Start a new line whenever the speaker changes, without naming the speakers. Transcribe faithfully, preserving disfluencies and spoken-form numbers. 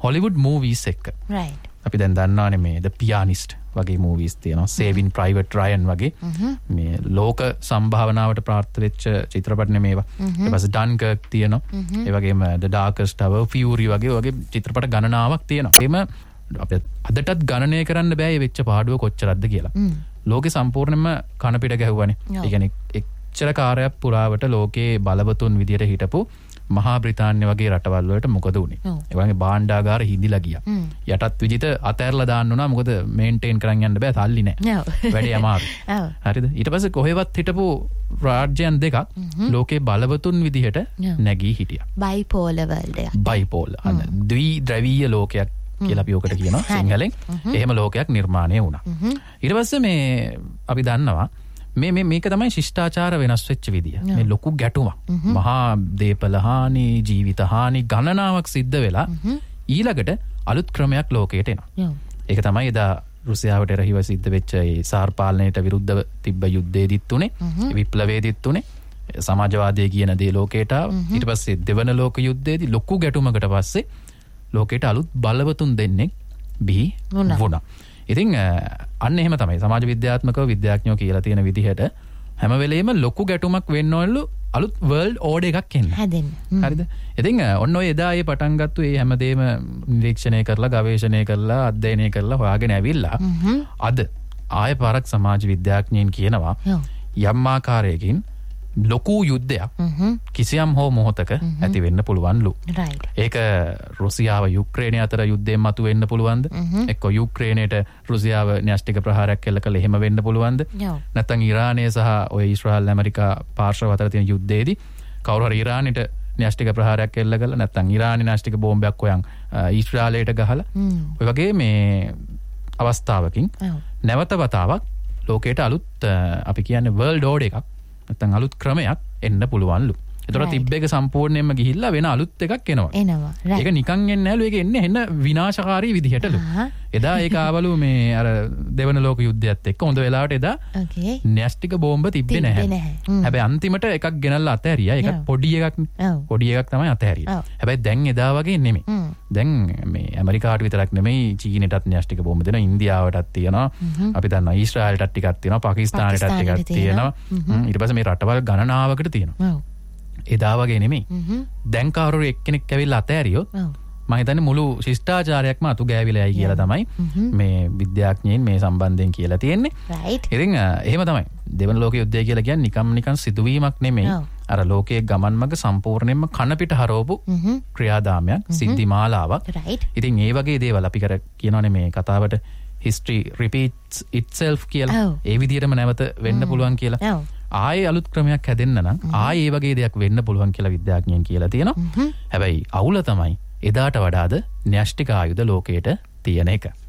Hollywood movies එක්ක.
right.
අපි දැන් දන්නවනේ මේ The Pianist වගේ මූවීස් තියෙනවා. Saving Private Ryan වගේ මේ ලෝක සම්භාවනාවට ප්‍රාර්ථ වෙච්ච චිත්‍රපට නෙමේවා. ඊට පස්සේ Dunkirk තියෙනවා. ඒ වගේම The Darkest Hour, Fury වගේ වගේ චිත්‍රපට ගණනාවක් තියෙනවා. එimhe අපිට අදටත් ගණනය කරන්න බෑ මේ වෙච්ච පාඩුව කොච්චරක්ද කියලා. ලෝකේ සම්පූර්ණයෙන්ම කන පිට ගැහුවානේ. ඒ කියන්නේ එච්චර කාර්යයක් පුරාවට ලෝකේ බලවතුන් විදියට හිටපු මහා බ්‍රිතාන්‍ය වගේ රටවල් වලට මොකද උනේ? ඒ වගේ භාණ්ඩාගාර හිඳිලා ගියා. යටත් විජිත අතෑරලා දාන්න උනා. මොකද මේන්ටේන් කරන් යන්න බෑ, සල්ලි නෑ. වැඩේ අමාරුයි. හරිද? ඊට පස්සේ කොහෙවත් හිටපු රාජ්‍යයන් දෙකක් ලෝකේ බලවතුන් විදිහට නැගී හිටියා.
බයිපෝලර් වර්ල්ඩ් එක.
බයිපෝලර්. අන්න ද්විද්‍රවීය ලෝකයක් කියලා අපි ඔකට කියනවා සිංහලෙන්. එහෙම ලෝකයක් නිර්මාණය වුණා. ඊට පස්සේ මේ අපි දන්නවා මේ මේ මේක තමයි ශිෂ්ටාචාර වෙනස් වෙච්ච විදිය. මේ ලොකු ගැටුමක්. මහා දේපල හානි, ජීවිත හානි ගණනාවක් සිද්ධ වෙලා ඊළඟට අලුත් ක්‍රමයක් ලෝකයට එනවා. ඒක තමයි එදා රුසියාවට එරෙහිව සිද්ධ වෙච්ච ඒ සාර් පාලනයට විරුද්ධව තිබ්බ යුද්ධයේදීත් උනේ, විප්ලවයේදීත් උනේ. සමාජවාදය කියන දේ ලෝකයට ආවා. ඊට පස්සේ දෙවන ලෝක යුද්ධයේදී ලොකු ගැටුමකට පස්සේ ලෝකයට අලුත් බලවතුන් දෙන්නෙක් බිහි වුණා. ඉතින් අන්න එහෙම තමයි සමාජ විද්‍යාත්මකව විද්‍යාඥයෝ කියලා තියෙන විදිහට හැම වෙලෙම ලොකු ගැටුමක් වෙන්න ඕනලු අලුත් වර්ල්ඩ් ඕඩර් එකක් එන්න.
හැදෙන්න.
හරිද? ඉතින් ඔන්න ඔය එදා ඒ පටන් ගත්තු ඒ හැමදේම නිරීක්ෂණය කරලා ගවේෂණය කරලා අධ්‍යයනය කරලා හොයාගෙන ඇවිල්ලා අද ආය පාරක් සමාජ විද්‍යාඥයින් කියනවා යම් ආකාරයකින් ලොකු යුද්ධයක් කිසියම් හෝ මොහොතක ඇති වෙන්න පුළුවන්ලු.
right.
ඒක රුසියාව යුක්‍රේනය අතර යුද්ධයෙන් මතු වෙන්න පුළුවන්ද? එක්ක යුක්‍රේනයට රුසියාව න්‍යෂ්ටික ප්‍රහාරයක් කෙල්ල කළ එහෙම වෙන්න පුළුවන්ද? නැත්නම් ඉරානය සහ ඔය ඊශ්‍රායල් ඇමරිකා පාර්ශව අතර තියෙන යුද්ධයේදී කවුරු හරි ඉරානයට න්‍යෂ්ටික ප්‍රහාරයක් කෙල්ල කළා නැත්නම් ඉරානයේ න්‍යෂ්ටික බෝම්බයක් හොයන් ඊශ්‍රායලයට ගහලා ඔය වගේ මේ අවස්ථාවකින් නැවත වතාවක් ලෝකයට අලුත් අපි කියන්නේ වර්ල්ඩ් ඕඩර් එකක් නැත්නම් අලුත් ක්‍රමයක් එන්න පුළුවන්ලු. ඒතර තිබ්බේක සම්පූර්ණයෙන්ම ගිහිල්ලා වෙන අලුත් එකක් එනවා.
එනවා.
ඒක නිකන් එන්නේ නැලු. ඒක එන්නේ එන්න විනාශකාරී විදිහටලු. එදා ඒක ආවලු මේ අර දෙවන ලෝක යුද්ධයත් එක්ක හොඳ වෙලාවට එදා
okay.
න්‍යෂ්ටික බෝම්බ තිබ්බේ නැහැ. හැබැයි අන්තිමට එකක් ගෙනල්ලා අතහැරියා. ඒක පොඩි එකක් පොඩි එකක් තමයි අතහැරියේ. හැබැයි දැන් එදා වගේ නෙමෙයි. දැන් මේ ඇමරිකාට විතරක් නෙමෙයි චීනෙටත් න්‍යෂ්ටික බෝම්බ දෙනවා, ඉන්දියාවටත් තියෙනවා. අපි දන්නවා ඊශ්‍රායලටත් ටිකක් තියෙනවා, පාකිස්තානයටත් ටිකක් තියෙනවා. ඊට පස්සේ මේ රටවල් ගණනාවකට තියෙනවා. එදා වගේ නෙමෙයි. දැන් කවුරු එක්කෙනෙක් ඇවිල්ලා අතෑරියොත් මම හිතන්නේ මුළු ශිෂ්ටාචාරයක්ම අතු ගෑවිලායි කියලා තමයි මේ විද්‍යාඥයින් මේ සම්බන්ධයෙන් කියලා තියෙන්නේ.
right.
ඉතින් එහෙම තමයි. දෙවන ලෝක යුද්ධය කියලා කියන්නේ නිකම් නිකන් සිදුවීමක් නෙමෙයි. අර ලෝකයේ ගමන් මඟ සම්පූර්ණයෙන්ම කන පිට හරවපු ක්‍රියාදාමයක්, සිද්ධි මාලාවක්.
right.
ඉතින් ඒ වගේ දේවල් අපි කර කියනවානේ මේ කතාවට history repeats itself කියලා. ඒ විදිහටම නැවත වෙන්න පුළුවන් කියලා. ආයේ අලුත් ක්‍රමයක් හැදෙන්න නම් ආයේ ඒ වගේ දෙයක් වෙන්න පුළුවන් කියලා විද්‍යාඥයන් කියලා තියෙනවා. හැබැයි අවුල තමයි එදාට වඩාද න්‍යෂ්ටික ආයුධ ලෝකයට තියෙන එක.